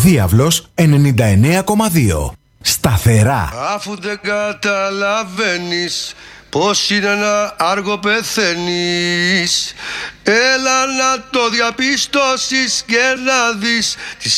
Διάβλος 99,2. Σταθερά. Αφού δεν καταλαβαίνεις πως είναι να άργο πεθαίνεις, έλα να το διαπιστώσεις και να δεις